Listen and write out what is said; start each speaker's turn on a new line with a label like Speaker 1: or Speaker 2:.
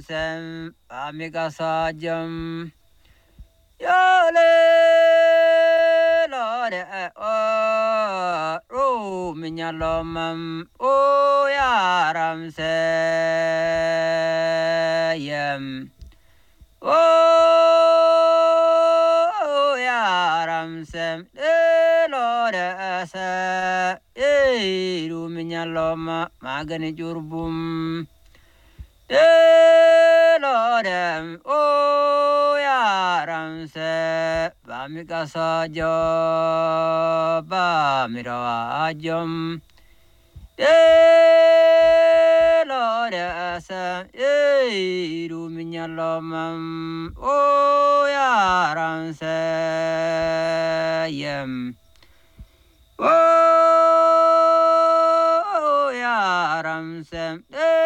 Speaker 1: sem amiga sajam yale lore o minyalomam o yaram sem o yaram sem lore sa ru minyaloma magani jurbum Lorem o yaram se bamika sajo bamirajam lore se ruminyalomam o yaram se